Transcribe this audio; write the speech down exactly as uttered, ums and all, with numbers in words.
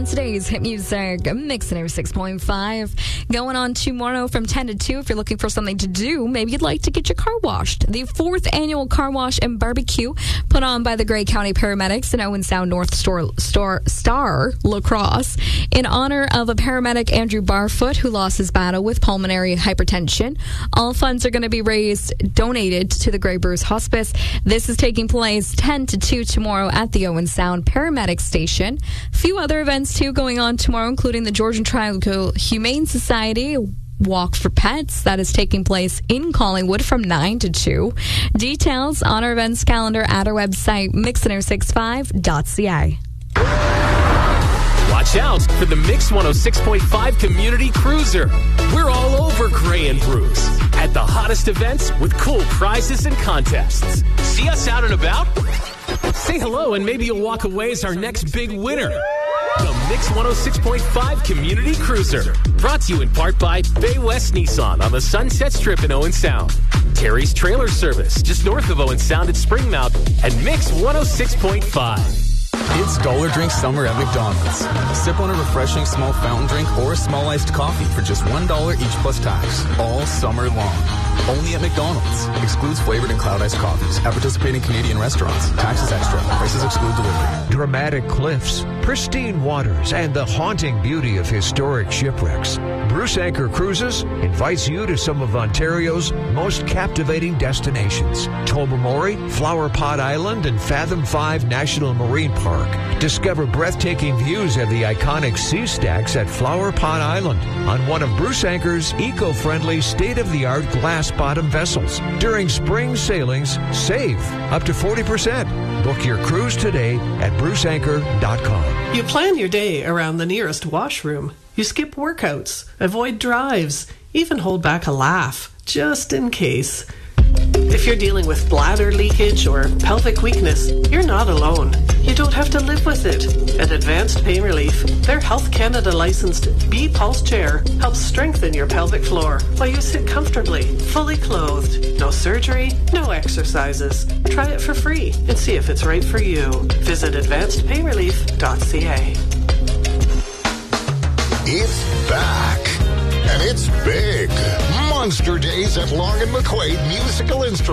on today's Hit Music Mix one oh six point five. Going on tomorrow from ten to two. If you're looking for something to do, maybe you'd like to get your car washed. The fourth annual Car Wash and Barbecue put on by the Grey County Paramedics and Owen Sound North Star, Star, Star Lacrosse in honor of a paramedic, Andrew Barfoot, who lost his battle with pulmonary hypertension. All funds are going to be raised, donated to the Grey Bruce Hospice. This is taking place ten to two tomorrow at the Owen Sound Paramedic Station. A few other events, too, going on tomorrow, including the Georgian Triangle Humane Society Walk for Pets. That is taking place in Collingwood from nine to two. Details on our events calendar at our website, mix one oh six five dot c a. Watch out for the Mix one oh six point five Community Cruiser. We're all over Grey and Bruce at the hottest events with cool prizes and contests. See us out and about? Say hello and maybe you'll walk away as our next big winner. The Mix one oh six point five Community Cruiser. Brought to you in part by Bay West Nissan on the Sunset Strip in Owen Sound. Terry's Trailer Service, just north of Owen Sound at Springmount. And Mix one oh six point five. It's Dollar Drink Summer at McDonald's. Sip on a refreshing small fountain drink or a small iced coffee for just one dollar each plus tax. All summer long. Only at McDonald's. Excludes flavored and cloud iced coffees at participating Canadian restaurants. Taxes extra. Prices exclude delivery. Dramatic cliffs, pristine waters, and the haunting beauty of historic shipwrecks. Bruce Anchor Cruises invites you to some of Ontario's most captivating destinations. Tobermory, Flower Pot Island, and Fathom five National Marine Park. Discover breathtaking views of the iconic sea stacks at Flower Pot Island on one of Bruce Anchor's eco-friendly, state-of-the-art glass-bottom vessels. During spring sailings, save up to forty percent. Book your cruise today at bruce anchor dot com. You plan your day around the nearest washroom. You skip workouts, avoid drives, even hold back a laugh, just in case. If you're dealing with bladder leakage or pelvic weakness, you're not alone. You don't have to live with it. At Advanced Pain Relief, their Health Canada licensed B-Pulse chair helps strengthen your pelvic floor while you sit comfortably, fully clothed. No surgery, no exercises. Try it for free and see if it's right for you. Visit advanced pain relief dot c a. It's back, and it's big. Monster Days at Long and McQuaid Musical Instruments.